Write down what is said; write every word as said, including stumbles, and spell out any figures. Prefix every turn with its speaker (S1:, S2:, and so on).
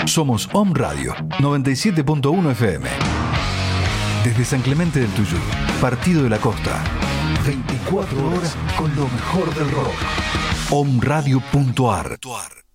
S1: Somos Om Radio noventa y siete punto uno F M. Desde San Clemente del Tuyú, Partido de la Costa. veinticuatro horas con lo mejor del rock. om radio punto a r